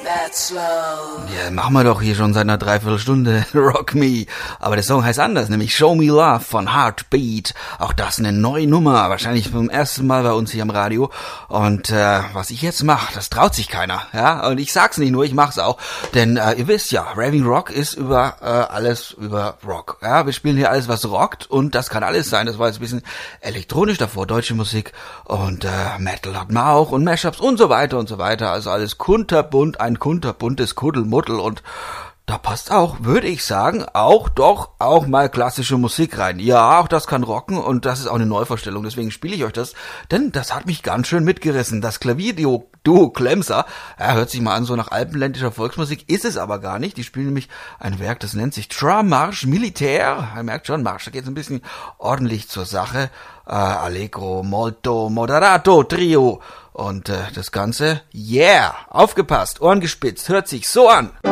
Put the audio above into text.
that slow. Ja, machen wir doch hier schon seit einer Dreiviertelstunde Rock Me. Aber der Song heißt anders, nämlich Show Me Love von Heartbeat. Auch das eine neue Nummer, wahrscheinlich zum ersten Mal bei uns hier am Radio. Und was ich jetzt mache, das traut sich keiner. Ja, und ich sag's nicht nur, ich mach's auch. Denn ihr wisst ja, Raving Rock ist über alles über Rock. Ja, wir spielen hier alles, was rockt. Und das kann alles sein. Das war jetzt ein bisschen elektronisch davor, deutsche Musik. Und Metal hatten wir auch. Und Mashups und so weiter und so weiter. Also alles kunterbunt, ein kunterbuntes Kuddelmuddel. Und da passt auch, würde ich sagen, auch mal klassische Musik rein. Ja, auch das kann rocken und das ist auch eine Neuvorstellung, deswegen spiele ich euch das, denn das hat mich ganz schön mitgerissen. Das Klavierduo Klemser, hört sich mal an so nach alpenländischer Volksmusik, ist es aber gar nicht. Die spielen nämlich ein Werk, das nennt sich Marsch Militär. Ihr merkt schon, Marsch, da geht es ein bisschen ordentlich zur Sache. Allegro, molto, moderato, Trio. Und das Ganze, yeah, aufgepasst, Ohren gespitzt, hört sich so an.